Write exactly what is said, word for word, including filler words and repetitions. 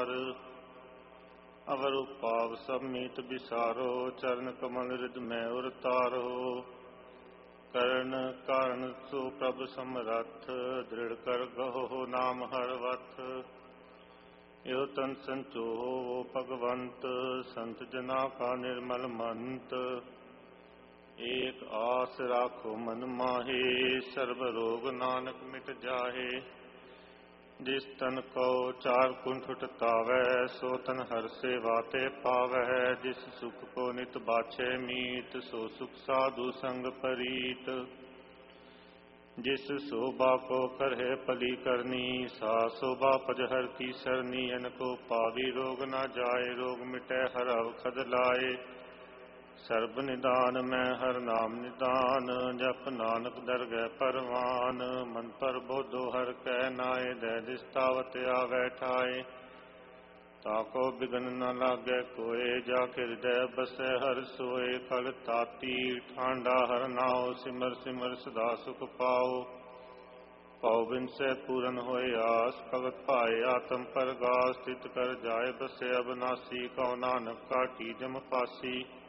पार। अवर उपाव सब मीत बिसारो, चरण कमल रिद में उर तारो। करण कारण सो प्रभ समरथ, दृढ़ कर गहो नाम हर वथ। यो तन संचो वो भगवंत, संत जना का निर्मल मंत। एक आस राखो मन माहे, सर्व रोग नानक मिट जाहे। जिस तन को चार कुंठ तावै, सो तन हर सेवा ते पावै। जिस सुख को नित बाछे मीत, सो सुख साधु संग परीत। जिस शोभा को करहे पली करनी, सा शोभा पजहर की सरनी। अनको पावी रोग न जाए, रोग मिटे हर अवखद लाए। सर्ब निदान में हर नाम निदान, जप नानक दरगह परवान। मन पर बोधो हर कह नाए, दह दिस्तावत आवे ठाए। ताको बिघन न लागे कोय, जाके हृदय बसे हर सोए। कल ताती ठांडा हर नाओ, सिमर सिमर सदा सुख पाओ। पाओ बिन से पूरन होय आस, भगत पाए आत्म परगास। स्थित कर जाय बसे अबनासी, कहो नानक काटी जम पासी।